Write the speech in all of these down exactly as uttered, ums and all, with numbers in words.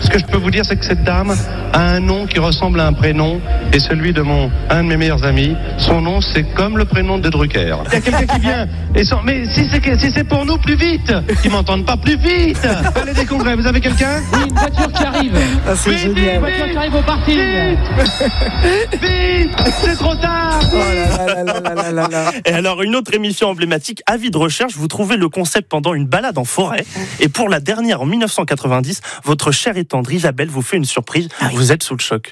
Ce que je peux vous dire, c'est que cette dame a un nom qui ressemble à un prénom, et celui de mon un de mes meilleurs amis. Son nom, c'est comme le prénom de Drucker. Il y a quelqu'un qui vient et son... mais si c'est si c'est pour nous, plus vite. Ils m'entendent pas, plus vite. Allez des congrès. Vous avez quelqu'un? Oui, une voiture qui arrive. Ah, c'est vite, génial. vite, Une voiture qui arrive au parking. Vite, vite, c'est trop tard. Oh là là là là là là là. Et alors, une autre émission emblématique, Avis de recherche, vous trouvez le concept pendant une balade en forêt. Et pour la dernière, en dix-neuf cent quatre-vingt-dix, votre chère et tendre Isabelle vous fait une surprise. Ah oui. Vous êtes sous le choc.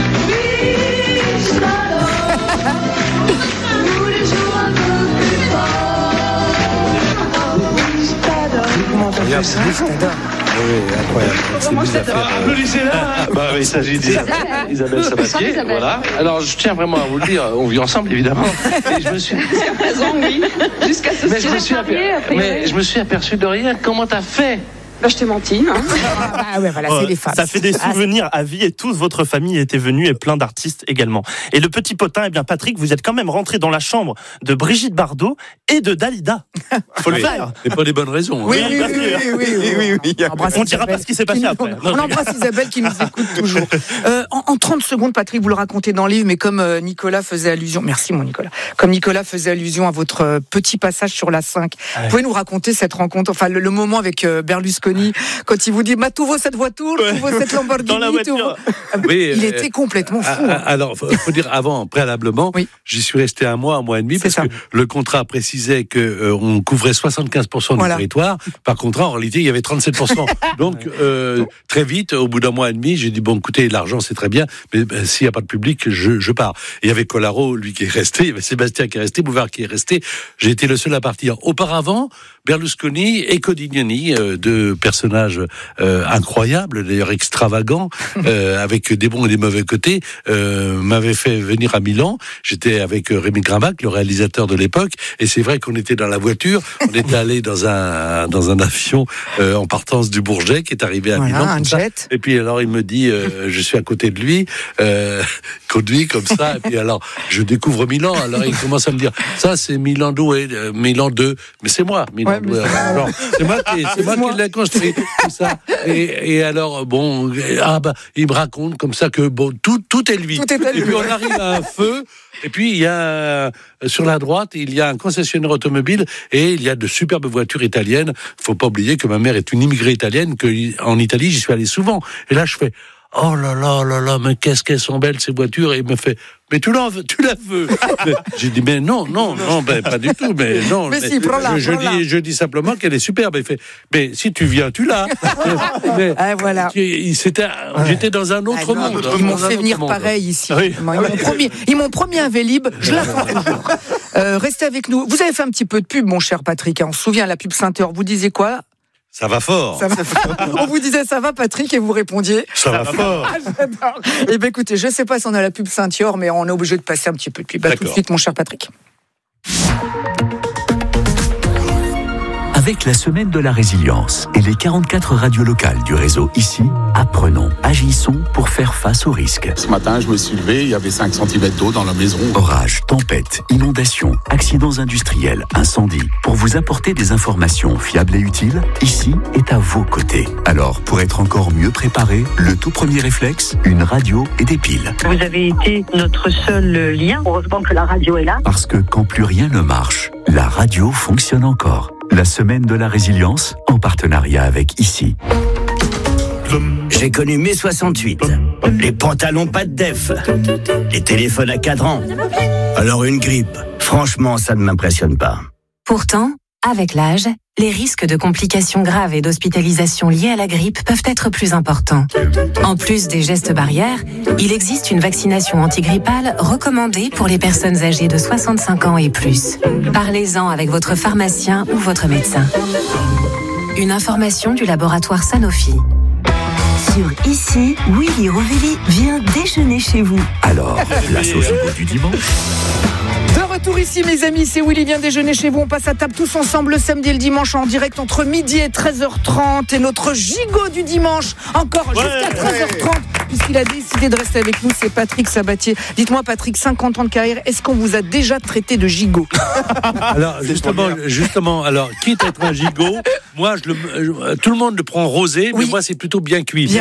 Regarde, c'est lui, je t'adore. Oui, incroyable. C'est Comment une c'est affaire, euh, Applaudissez-la. Bah oui, il s'agit d'Isabelle Isabelle Sabatier, voilà. Alors je tiens vraiment à vous le dire, on vit ensemble évidemment. Et je me suis Jusqu'à présent, oui. Jusqu'à ce mais je me suis marié, aper... après, mais oui. je me suis aperçu de rien. Comment t'as fait? Bah, je t'ai menti, hein. Ah ouais, voilà, c'est les femmes. Ça fait des souvenirs à vie et toute votre famille était venue et plein d'artistes également. Et le petit potin, eh bien Patrick, vous êtes quand même rentré dans la chambre de Brigitte Bardot et de Dalida. Faut le oui. faire. Et pour des bonnes raisons. Oui, hein. oui, oui, oui, oui, oui, oui, oui. On embrasse On dira Isabelle pas ce qui s'est passé qui nous- après. On embrasse Isabelle qui nous écoute toujours. Euh, en, en trente secondes, Patrick, vous le racontez dans le livre, mais comme euh, Nicolas faisait allusion, merci mon Nicolas, comme Nicolas faisait allusion à votre euh, petit passage sur la cinq, Ouais. vous pouvez nous raconter cette rencontre, enfin le, le moment avec euh, Berlusconi, quand il vous dit, ma tu veux cette voiture, tu veux cette Lamborghini, Dans la tu veux- voiture. Oui, Il euh, était complètement Ah, fou. ah, hein. Alors, il faut dire avant, préalablement, Oui. j'y suis resté un mois, un mois et demi, C'est parce ça. que le contrat précisait que euh, on couvrait soixante-quinze pour cent Voilà. du territoire. Par contrat, en réalité, il y avait trente-sept pour cent. Donc, euh, très vite, au bout d'un mois et demi, j'ai dit, bon, écoutez, l'argent, c'est très bien, mais ben, s'il n'y a pas de public, je, je pars. Et il y avait Collaro, lui, qui est resté, il y avait Sébastien qui est resté, Bouvard qui est resté. J'ai été le seul à partir. Auparavant, Berlusconi et Codignoni, euh, deux personnages euh, incroyables, d'ailleurs extravagants, euh, avec des bons et des mauvais côtés, euh, m'avaient fait venir à Milan. J'étais avec Rémi Grimbac, le réalisateur de l'époque, et c'est vrai qu'on était dans la voiture, on était allé dans un dans un avion euh, en partance du Bourget qui est arrivé à Voilà, Milan. un comme ça. jet. Et puis alors il me dit, euh, je suis à côté de lui, euh, conduit comme ça, et puis alors je découvre Milan. Alors il commence à me dire, ça c'est Milan deux, euh, Milan deux, mais c'est moi, Milan Ouais, mais deux. c'est- Alors, c'est moi qui, c'est moi qui l'ai construit, tout ça. Et, et alors bon, ah bah, il me raconte comme ça que bon, tout tout est lui. Tout est à lui. Et puis on arrive à un feu. Et puis il y a euh, sur la droite, il y a un concessionnaire automobile et il y a de superbes voitures italiennes. Faut pas oublier que ma mère est une immigrée italienne, que en Italie j'y suis allé souvent. Et là je fais, oh là là là là, mais qu'est-ce qu'elles sont belles ces voitures. Et il me fait, mais tu la veux, tu la veux. Mais j'ai dit, mais non, non, non, ben, pas du tout, mais non. Mais si, prends-la, je, je prends-la. dis, je dis simplement qu'elle est superbe. Il fait, mais si tu viens, tu l'as. Mais- Ah, voilà. il- c'était, j'étais dans un autre Ah, non, monde. Ils m'ont Dans un fait autre venir monde. pareil ici. Oui. Ils m'ont promis, ils m'ont promis un Vélib, je l'attends toujours. Euh, restez avec nous. Vous avez fait un petit peu de pub, mon cher Patrick. On se souvient, la pub Saint-Heure. Vous disiez quoi? Ça va fort. Ça va. On vous disait ça va, Patrick, et vous répondiez. Ça va fort. Ah, j'adore. Eh bien, écoutez, je ne sais pas si on a la pub Saint-Heure, mais on est obligé de passer un petit peu de pub. À tout de D'accord. suite, mon cher Patrick. Avec la semaine de la résilience et les quarante-quatre radios locales du réseau ici, apprenons, agissons pour faire face aux risques. Ce matin, je me suis levé, il y avait cinq centimètres d'eau dans la maison. Orages, tempêtes, inondations, accidents industriels, incendies. Pour vous apporter des informations fiables et utiles, ici est à vos côtés. Alors, pour être encore mieux préparé, le tout premier réflexe, une radio et des piles. Vous avez été notre seul lien. Heureusement que la radio est là. Parce que quand plus rien ne marche, la radio fonctionne encore. La semaine de la résilience, en partenariat avec ici. J'ai connu mai soixante-huit, les pantalons pas de def, les téléphones à cadran. Alors une grippe, franchement, ça ne m'impressionne pas. Pourtant, avec l'âge, les risques de complications graves et d'hospitalisation liées à la grippe peuvent être plus importants. En plus des gestes barrières, il existe une vaccination antigrippale recommandée pour les personnes âgées de soixante-cinq ans et plus. Parlez-en avec votre pharmacien ou votre médecin. Une information du laboratoire Sanofi. Sur Ici, Willy Rovelli vient déjeuner chez vous. Alors, place au gigot du dimanche. De retour ici, mes amis, c'est Willy vient déjeuner chez vous. On passe à table tous ensemble le samedi et le dimanche en direct entre midi et treize heures trente. Et notre gigot du dimanche, encore Ouais, jusqu'à treize heures trente, puisqu'il a décidé de rester avec nous, c'est Patrick Sabatier. Dites-moi, Patrick, cinquante ans de carrière, est-ce qu'on vous a déjà traité de gigot? Alors justement, justement, alors quitte à être un gigot, moi je le, je- tout le monde le prend rosé, mais Oui. moi c'est plutôt bien cuit. Bien